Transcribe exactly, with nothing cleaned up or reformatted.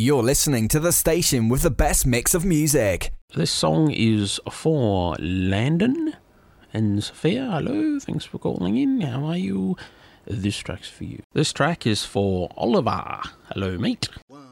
You're listening to the station with the best mix of music. This song is for Landon and Sophia. Hello, thanks for calling in. How are you? This track's for you. This track is for Oliver. Hello, mate. One.